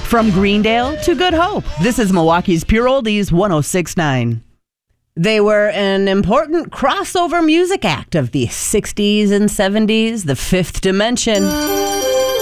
From Greendale to Good Hope, this is Milwaukee's Pure Oldies 106.9. They were an important crossover music act of the 60s and 70s, the Fifth Dimension.